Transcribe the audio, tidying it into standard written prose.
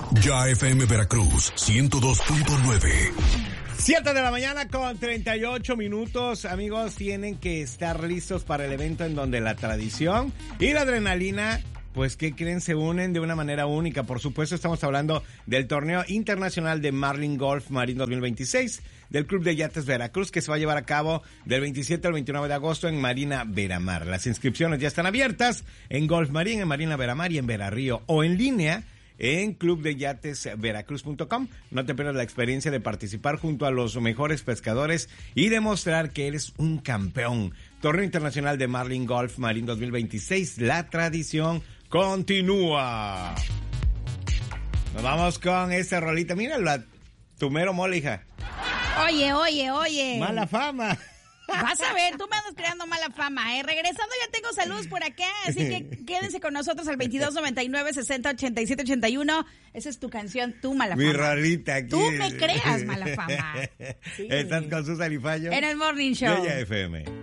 Ya FM Veracruz, 102.9. 7 de la mañana con 38 minutos. Amigos, tienen que estar listos para el evento en donde la tradición y la adrenalina, pues, ¿qué creen? Se unen de una manera única. Por supuesto, estamos hablando del Torneo Internacional de Marlin Golf Marín 2026 del Club de Yates Veracruz, que se va a llevar a cabo del 27 al 29 de agosto en Marina Veramar. Las inscripciones ya están abiertas en Golf Marín, en Marina Veramar y en Verarrío, o en línea en clubdeyatesveracruz.com. No te pierdas la experiencia de participar junto a los mejores pescadores y demostrar que eres un campeón. Torneo Internacional de Marlin Golf Marín 2026. La tradición continúa. Nos vamos con esa rolita. Mírala, tu mero mole, hija. Oye. Mala fama. Vas a ver, tú me andas creando mala fama, ¿eh? Regresando ya tengo saludos por acá, así que quédense con nosotros al 2299-608781. Esa es tu canción, tú mala fama. Mi rolita aquí. Tú me creas mala fama. Sí. Estás con Susan y Fallo en el Morning Show. Ya FM.